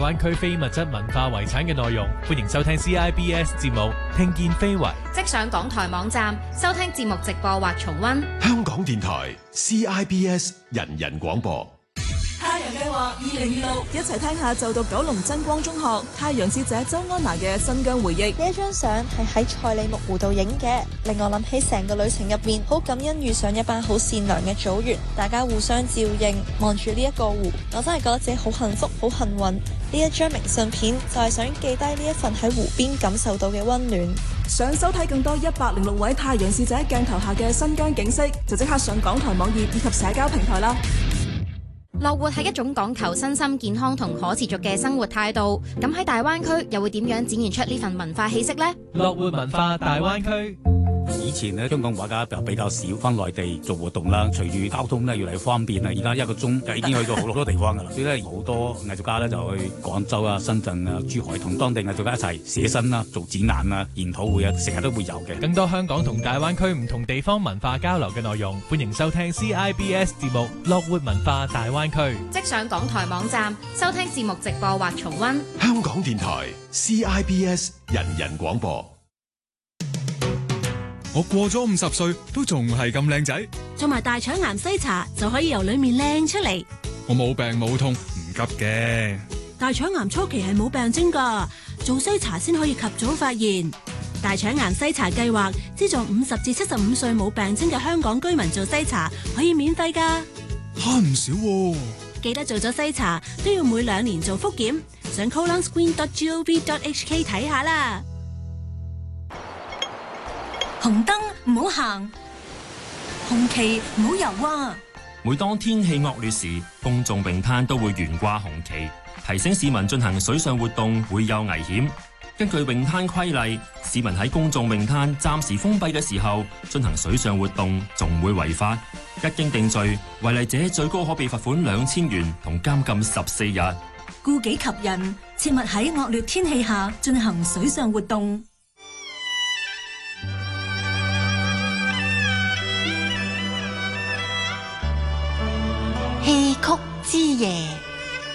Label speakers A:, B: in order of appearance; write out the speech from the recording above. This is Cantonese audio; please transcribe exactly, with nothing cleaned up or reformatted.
A: 灣區非物質文化遺產嘅內容。歡迎收聽 C I B S 節目《聽見非遺》，
B: 即上港台網站收聽節目直播或重溫。
C: 香港電台 C I B S 人人廣播。
D: 太陽計劃二零二六，一齊聽下就讀九龍真光中學太陽使者周安娜嘅新疆回憶。
E: 呢一張相係喺賽里木湖度影嘅，令我諗起成個旅程入面，好感恩遇上一班好善良嘅組員，大家互相照應，望住呢一個湖，我真係覺得自己好幸福、好幸運。呢一張明信片就係想記低呢一份喺湖邊感受到嘅溫暖。
D: 想收睇更多一百零六位太陽使者鏡頭下嘅新疆景色，就即刻上港台網頁以及社交平台啦。
B: 樂活係一種講求身心健康同可持續嘅生活態度，咁喺大灣區又會點樣展現出呢份文化氣息呢？
A: 樂活文化大灣區。
F: 以前咧，香港畫家就比較少翻內地做活動啦。隨住交通咧越嚟越方便啦，而家一個鐘就已經去到好多地方噶啦。所以咧，好多藝術家咧就去廣州啊、深圳啊、珠海同當地藝術家一齊寫生啦、做展覽啊、研討會啊，成日都會有嘅。
A: 更多香港同大灣區唔同地方文化交流嘅內容，歡迎收聽 C I B S 節目《樂活文化大灣區》。
B: 即上港台網站收聽節目直播或重溫。
C: 香港電台 C I B S 人人廣播。
G: 我過咗五十歲都仲係咁靚仔，
H: 做埋大腸癌篩查就可以由裏面靚出嚟。
G: 我冇病冇痛，唔急嘅。
H: 大腸癌初期係冇病徵噶，做篩查先可以及早發現。大腸癌篩查計劃資助五十至七十五歲冇病徵嘅香港居民做篩查，可以免費噶，
G: 慳唔少喎。
H: 記得做咗篩查都要每兩年做複檢，上 colon screen dot gov dot h k 睇下啦。
I: 紅燈唔好行，紅旗唔好游啊！
J: 每當天氣惡劣時，公眾泳灘都會懸掛紅旗，提醒市民進行水上活動會有危險。根據泳灘規例，市民喺公眾泳灘暫時封閉嘅時候進行水上活動，仲會違法。一經定罪，違例者最高可被罰款兩千元同監禁十四日。
I: 顧己及人，切勿喺惡劣天氣下進行水上活動。
K: 戲曲之夜。